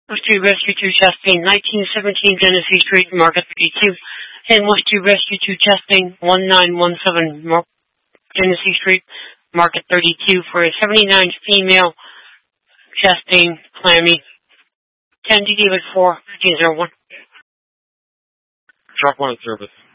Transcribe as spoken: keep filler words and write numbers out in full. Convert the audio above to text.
Westview Rescue two Chastain, nineteen seventeen Genesee Street, Market thirty-two, and Westview Rescue two Chastain, nineteen seventeen Mar- Genesee Street, Market thirty-two, for a seventy-nine female Chastain clammy. ten D David four fifteen oh one. Truck one service.